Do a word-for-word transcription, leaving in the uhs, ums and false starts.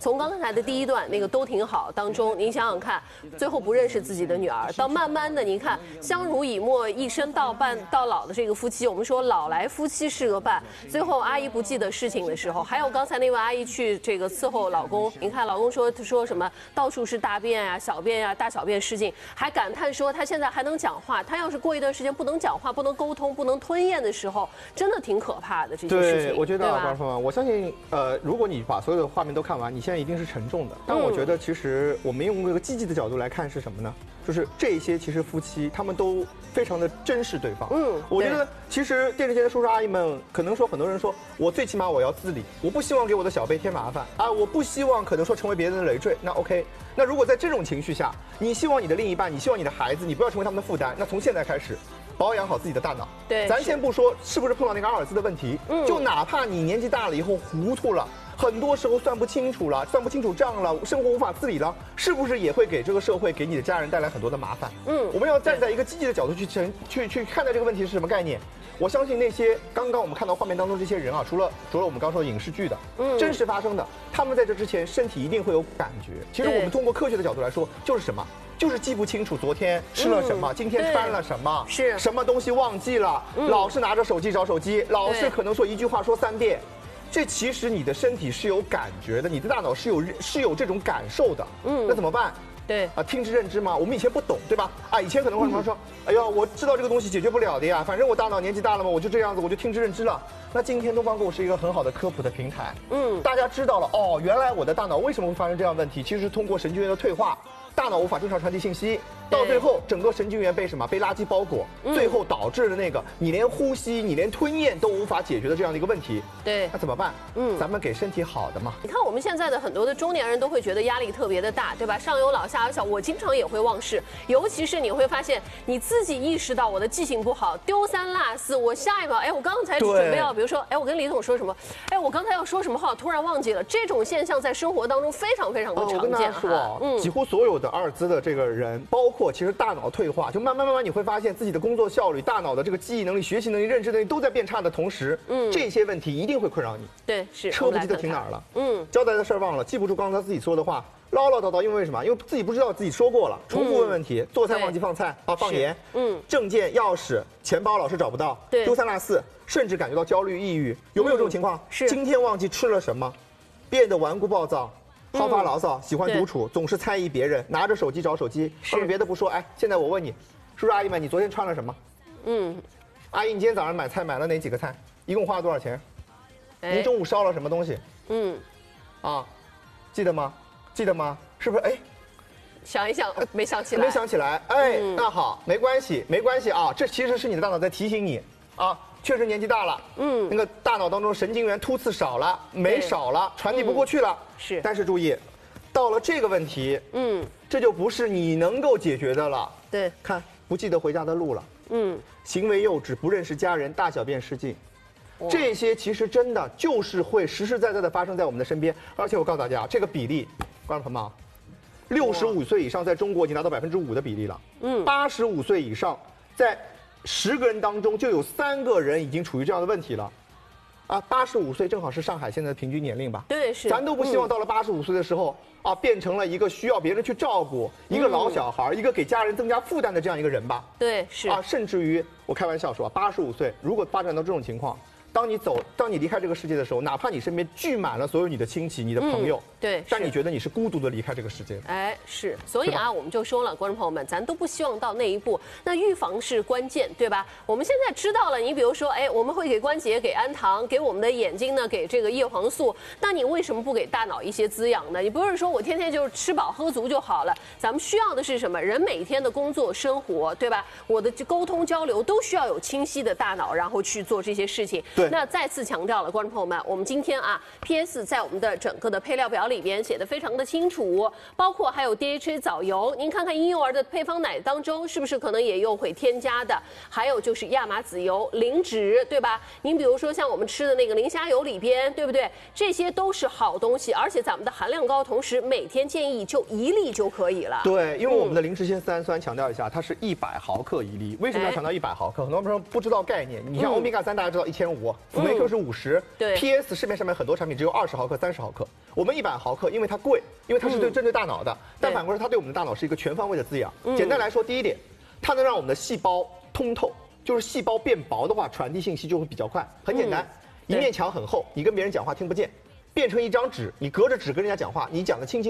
从刚才的第一段那个都挺好当中，您想想看，最后不认识自己的女儿，到慢慢的您看相濡以沫、一生到伴到老的这个夫妻，我们说老来夫妻是个伴。最后阿姨不记得事情的时候，还有刚才那位阿姨去这个伺候老公，您看老公说说什么到处是大便啊、小便啊、大小便失禁，还感叹说他现在还能讲话，他要是过一段时间不能讲话、不能沟通、不能吞咽的时候，真的挺可怕的这些事情。 对，我觉得啊，观众朋友们，我相信，呃，如果你把所有的画面都看完，你现在一定是沉重的。但我觉得，其实我们用这个积极的角度来看是什么呢？就是这些其实夫妻他们都非常的珍视对方。嗯，我觉得其实电视前的叔叔阿姨们，可能说很多人说，我最起码我要自理，我不希望给我的小辈添麻烦啊，我不希望可能说成为别人的累赘。那 OK， 那如果在这种情绪下，你希望你的另一半，你希望你的孩子，你不要成为他们的负担，那从现在开始。保养好自己的大脑。 对， 咱先不说是不是碰到那个阿尔兹的问题，嗯，就哪怕你年纪大了以后糊涂了，很多时候算不清楚了，算不清楚账了，生活无法自理了，是不是也会给这个社会、给你的家人带来很多的麻烦？嗯，我们要站在一个积极的角度去去去去看待这个问题是什么概念。我相信那些刚刚我们看到画面当中这些人啊，除了除了我们刚说的影视剧的，嗯，真实发生的，他们在这之前身体一定会有感觉。其实我们通过科学的角度来说，就是什么？就是记不清楚昨天吃了什么，嗯、今天穿了什么， 是什么东西忘记了，嗯、老是拿着手机找手机，老是可能说一句话说三遍。这其实你的身体是有感觉的，你的大脑是有是有这种感受的。嗯，那怎么办？ 对啊，听之任之嘛。我们以前不懂，对吧？啊，以前可能会说，哎呦，我知道这个东西解决不了的呀，反正我大脑年纪大了嘛，我就这样子，我就听之任之了。那今天东方购物是一个很好的科普的平台，嗯，大家知道了哦，原来我的大脑为什么会发生这样的问题，其实是通过神经元的退化。大脑无法正常传递信息，到最后整个神经元被什么被垃圾包裹，嗯、最后导致了那个你连呼吸、你连吞咽都无法解决的这样的一个问题。 对， 那怎么办？嗯，咱们给身体好的嘛。 你看我们现在的很多的中年人都会觉得压力特别的大，对吧？上有老下有小，我经常也会忘事，尤其是你会发现你自己意识到我的记性不好，丢三落四，我下一秒，哎，我刚才准备要，比如说，哎，我跟李总说什么，哎，我刚才要说什么话，突然忘记了。这种现象在生活当中非常非常的常见。 哦、我跟大家说，嗯，几乎所有的阿尔兹的这个人，包括其实大脑退化，就慢慢慢慢你会发现自己的工作效率、大脑的这个记忆能力、学习能力、认知能力都在变差的同时，嗯，这些问题一定会困扰你。 对，是。 车不记得停哪儿了，嗯，交代的事儿忘了，记不住刚才自己说的话，唠唠叨叨，因为什么？因为自己不知道自己说过了，重复问问题，嗯、做菜忘记放菜啊，放盐，嗯，证件、钥匙、钱包老是找不到， 对， 丢三落四，甚至感觉到焦虑、抑郁，有没有这种情况？ 是。 今天忘记吃了什么，变得顽固暴躁。好发牢骚，喜欢独处，总是猜疑别人，拿着手机找手机。他们别的不说，哎，现在我问你，叔叔阿姨们，你昨天穿了什么？嗯，阿姨，你今天早上买菜买了哪几个菜？一共花了多少钱？您中午烧了什么东西？嗯，啊，记得吗？记得吗？是不是？哎， 想一想，没想起来， 没想起来。哎，那好，没关系，没关系啊，这其实是你的大脑在提醒你啊。确实年纪大了，嗯，那个大脑当中神经元突刺少了，酶少了，传递不过去了。 是， 但是注意，到了这个问题，嗯，这就不是你能够解决的了。 对， 看不记得回家的路了，嗯，行为幼稚，不认识家人，大小便失禁，这些其实真的就是会实实在在的发生在我们的身边。而且我告诉大家，这个比例，观众朋友们，六十五岁以上在中国已经达到百分之五的比例了，嗯，八十五岁以上在。十个人当中就有三个人已经处于这样的问题了，啊，八十五岁正好是上海现在的平均年龄吧？ 对，是。 咱都不希望到了八十五岁的时候，啊，变成了一个需要别人去照顾、一个老小孩、一个给家人增加负担的这样一个人吧？ 对，是。 啊，甚至于我开玩笑说，八十五岁如果发展到这种情况。当你走，当你离开这个世界的时候，哪怕你身边聚满了所有你的亲戚、你的朋友， 嗯、对， 但你觉得你是孤独的离开这个世界。 哎，是，所以啊，我们就说了，观众朋友们，咱都不希望到那一步。那预防是关键，对吧？我们现在知道了，你比如说，哎，我们会给关节给氨糖，给我们的眼睛呢给这个叶黄素，那你为什么不给大脑一些滋养呢？你不是说我天天就是吃饱喝足就好了？咱们需要的是什么？人每天的工作生活，对吧？我的沟通交流都需要有清晰的大脑，然后去做这些事情。 对， 那再次强。掉了，观众朋友们，我们今天啊 ，P S 在我们的整个的配料表里边写的非常的清楚，包括还有 D H A 藻油，您看看婴幼儿的配方奶当中是不是可能也有会添加的？还有就是亚麻籽油、磷脂，对吧？您比如说像我们吃的那个磷虾油里边，对不对？这些都是好东西，而且咱们的含量高，同时每天建议就一粒就可以了。 对，因为我们的磷脂酰丝氨酸强调一下，它是一百毫克一粒。为什么要强调一百毫克？很多朋友不知道概念。你像欧米伽三，大家知道一千五， 辅酶 Q 是五十， 对 ，P S 市面上面很多产品只有二十毫克、三十毫克，我们一百毫克，因为它贵，因为它是对针对大脑的，但反过来它对我们的大脑是一个全方位的滋养。简单来说，第一点，它能让我们的细胞通透，就是细胞变薄的话，传递信息就会比较快。很简单，一面墙很厚，你跟别人讲话听不见，变成一张纸，你隔着纸跟人家讲话，你讲的清清。